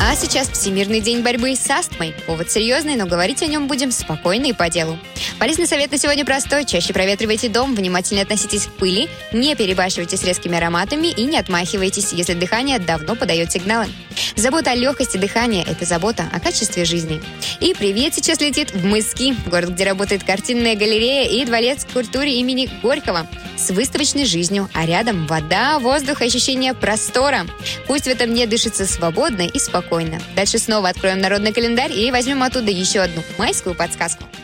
А сейчас Всемирный день борьбы с астмой. Повод серьезный, но говорить о нем будем спокойно и по делу. Полезный совет на сегодня простой. Чаще проветривайте дом, внимательно относитесь к пыли, не перебарщивайте с резкими ароматами и не отмахивайтесь, если дыхание давно подает сигналы. Забота о легкости дыхания – это забота о качестве жизни. И привет сейчас летит в Мыски, город, где работает картинная галерея и дворец культуры имени Горького с выставочной жизнью, а рядом вода, воздух, ощущение простора. Пусть в этом дне дышится свободно и спокойно. Дальше снова откроем народный календарь и возьмем оттуда еще одну майскую подсказку.